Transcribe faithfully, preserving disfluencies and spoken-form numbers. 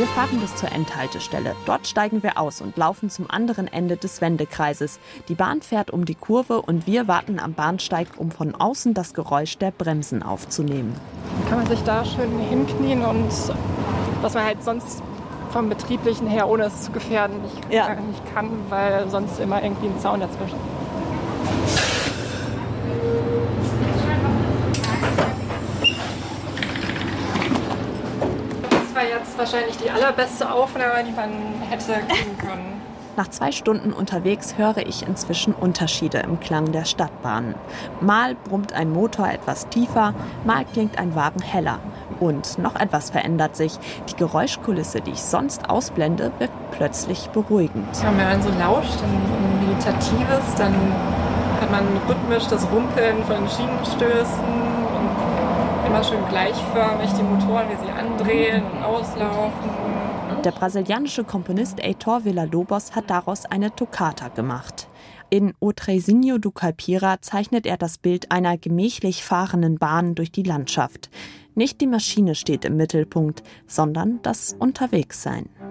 Wir fahren bis zur Endhaltestelle. Dort steigen wir aus und laufen zum anderen Ende des Wendekreises. Die Bahn fährt um die Kurve und wir warten am Bahnsteig, um von außen das Geräusch der Bremsen aufzunehmen. Kann man sich da schön hinknien und was man halt sonst vom Betrieblichen her, ohne es zu gefährden, nicht, Ja. nicht kann, weil sonst immer irgendwie ein Zaun dazwischen. Das war jetzt wahrscheinlich die allerbeste Aufnahme, die man hätte kriegen können. Nach zwei Stunden unterwegs höre ich inzwischen Unterschiede im Klang der Stadtbahnen. Mal brummt ein Motor etwas tiefer, mal klingt ein Wagen heller. Und noch etwas verändert sich. Die Geräuschkulisse, die ich sonst ausblende, wirkt plötzlich beruhigend. Wenn man so lauscht, ein meditatives, dann hat man rhythmisch das Rumpeln von Schienenstößen und immer schön gleichförmig die Motoren, wie sie andrehen und auslaufen. Der brasilianische Komponist Heitor Villa-Lobos hat daraus eine Toccata gemacht. In O Trenzinho do Caipira zeichnet er das Bild einer gemächlich fahrenden Bahn durch die Landschaft. Nicht die Maschine steht im Mittelpunkt, sondern das Unterwegssein.